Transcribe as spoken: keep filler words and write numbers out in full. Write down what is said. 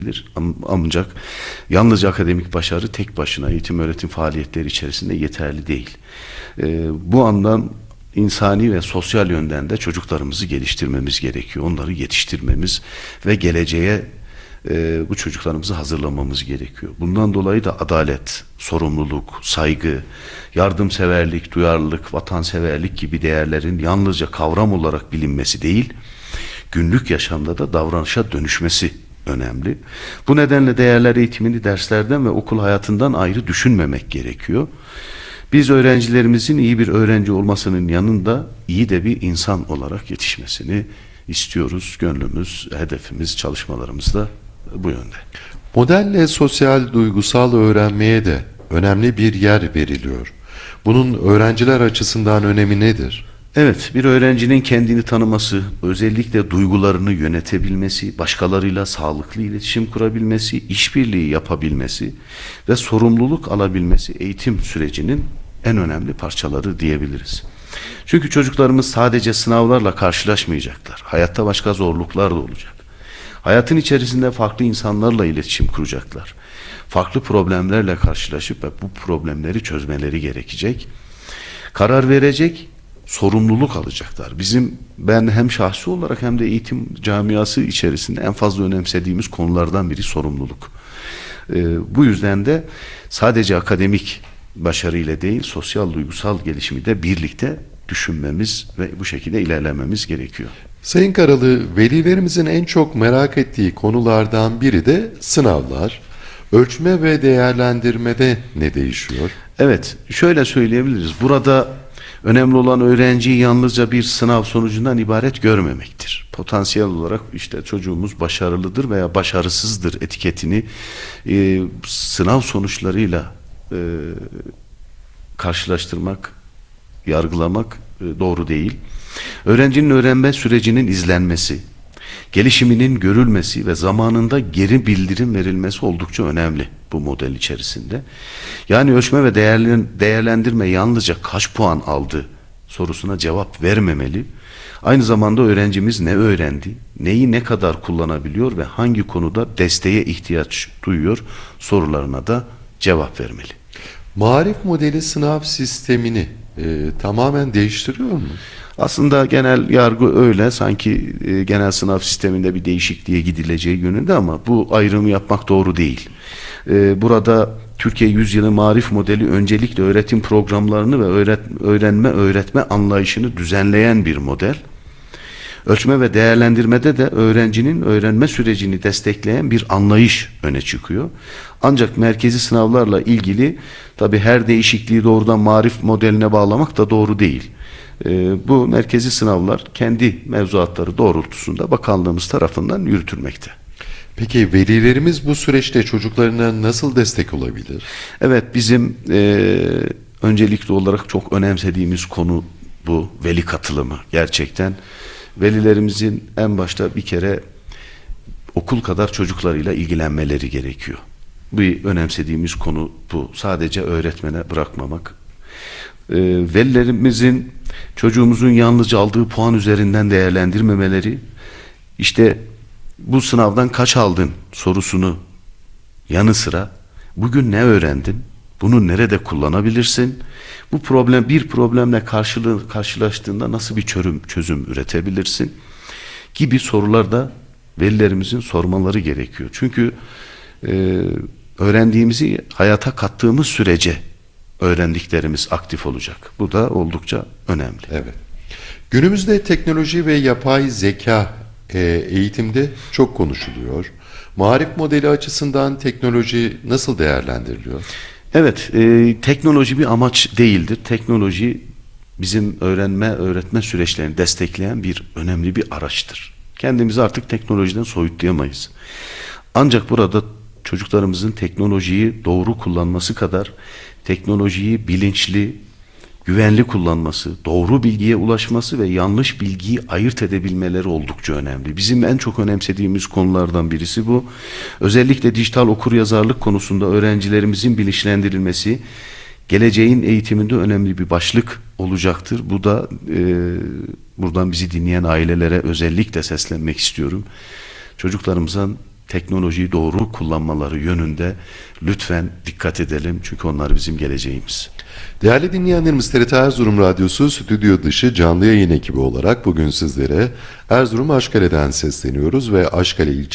Ancak yalnızca akademik başarı tek başına eğitim öğretim faaliyetleri içerisinde yeterli değil. Ee, bu andan insani ve sosyal yönden de çocuklarımızı geliştirmemiz gerekiyor. Onları yetiştirmemiz ve geleceğe e, bu çocuklarımızı hazırlamamız gerekiyor. Bundan dolayı da adalet, sorumluluk, saygı, yardımseverlik, duyarlılık, vatanseverlik gibi değerlerin yalnızca kavram olarak bilinmesi değil, günlük yaşamda da davranışa dönüşmesi önemli. Bu nedenle değerler eğitimini derslerden ve okul hayatından ayrı düşünmemek gerekiyor. Biz öğrencilerimizin iyi bir öğrenci olmasının yanında iyi de bir insan olarak yetişmesini istiyoruz. Gönlümüz, hedefimiz, çalışmalarımız da bu yönde. Modelle sosyal duygusal öğrenmeye de önemli bir yer veriliyor. Bunun öğrenciler açısından önemi nedir? Evet, bir öğrencinin kendini tanıması, özellikle duygularını yönetebilmesi, başkalarıyla sağlıklı iletişim kurabilmesi, işbirliği yapabilmesi ve sorumluluk alabilmesi eğitim sürecinin en önemli parçaları diyebiliriz. Çünkü çocuklarımız sadece sınavlarla karşılaşmayacaklar. Hayatta başka zorluklar da olacak. Hayatın içerisinde farklı insanlarla iletişim kuracaklar. Farklı problemlerle karşılaşıp ve bu problemleri çözmeleri gerekecek. Karar verecek, sorumluluk alacaklar. Bizim ben hem şahsi olarak hem de eğitim camiası içerisinde en fazla önemsediğimiz konulardan biri sorumluluk. Ee, bu yüzden de sadece akademik başarıyla değil, sosyal duygusal gelişimi de birlikte düşünmemiz ve bu şekilde ilerlememiz gerekiyor. Sayın Karalı, velilerimizin en çok merak ettiği konulardan biri de sınavlar. Ölçme ve değerlendirmede ne değişiyor? Evet, şöyle söyleyebiliriz. Burada önemli olan öğrenciyi yalnızca bir sınav sonucundan ibaret görmemektir. Potansiyel olarak işte çocuğumuz başarılıdır veya başarısızdır etiketini e, sınav sonuçlarıyla e, karşılaştırmak, yargılamak e, doğru değil. Öğrencinin öğrenme sürecinin izlenmesi, gelişiminin görülmesi ve zamanında geri bildirim verilmesi oldukça önemli bu model içerisinde. Yani ölçme ve değerlendirme yalnızca kaç puan aldı sorusuna cevap vermemeli. Aynı zamanda öğrencimiz ne öğrendi, neyi ne kadar kullanabiliyor ve hangi konuda desteğe ihtiyaç duyuyor sorularına da cevap vermeli. Marif modeli sınav sistemini e, tamamen değiştiriyor mu? Aslında genel yargı öyle, sanki e, genel sınav sisteminde bir değişikliğe gidileceği yönünde ama bu ayrımı yapmak doğru değil. E, burada Türkiye Yüzyılı Marif Modeli öncelikle öğretim programlarını ve öğret, öğrenme öğretme anlayışını düzenleyen bir model. Ölçme ve değerlendirmede de öğrencinin öğrenme sürecini destekleyen bir anlayış öne çıkıyor. Ancak merkezi sınavlarla ilgili tabii her değişikliği doğrudan marif modeline bağlamak da doğru değil. Ee, bu merkezi sınavlar kendi mevzuatları doğrultusunda bakanlığımız tarafından yürütülmekte. Peki velilerimiz bu süreçte çocuklarına nasıl destek olabilir? Evet, bizim e, öncelikli olarak çok önemsediğimiz konu bu veli katılımı. Gerçekten velilerimizin en başta bir kere okul kadar çocuklarıyla ilgilenmeleri gerekiyor. Bir önemsediğimiz konu bu. Sadece öğretmene bırakmamak. E, velilerimizin çocuğumuzun yalnızca aldığı puan üzerinden değerlendirmemeleri, işte bu sınavdan kaç aldın sorusunu yanı sıra bugün ne öğrendin, bunu nerede kullanabilirsin, bu problem bir problemle karşılığı, karşılaştığında nasıl bir çözüm, çözüm üretebilirsin gibi sorular da velilerimizin sormaları gerekiyor. Çünkü e, öğrendiğimizi hayata kattığımız sürece öğrendiklerimiz aktif olacak. Bu da oldukça önemli. Evet. Günümüzde teknoloji ve yapay zeka e, eğitimde çok konuşuluyor. Marif modeli açısından teknoloji nasıl değerlendiriliyor? Evet, e, teknoloji bir amaç değildir. Teknoloji bizim öğrenme, öğretme süreçlerini destekleyen bir önemli bir araçtır. Kendimizi artık teknolojiden soyutlayamayız. Ancak burada çocuklarımızın teknolojiyi doğru kullanması kadar teknolojiyi bilinçli, güvenli kullanması, doğru bilgiye ulaşması ve yanlış bilgiyi ayırt edebilmeleri oldukça önemli. Bizim en çok önemsediğimiz konulardan birisi bu. Özellikle dijital okuryazarlık konusunda öğrencilerimizin bilinçlendirilmesi geleceğin eğitiminde önemli bir başlık olacaktır. Bu da e, buradan bizi dinleyen ailelere özellikle seslenmek istiyorum. Çocuklarımızın teknolojiyi doğru kullanmaları yönünde lütfen dikkat edelim. Çünkü onlar bizim geleceğimiz. Değerli dinleyenlerimiz, T R T Erzurum Radyosu stüdyo dışı canlı yayın ekibi olarak bugün sizlere Erzurum Aşkale'den sesleniyoruz ve Aşkale ilçe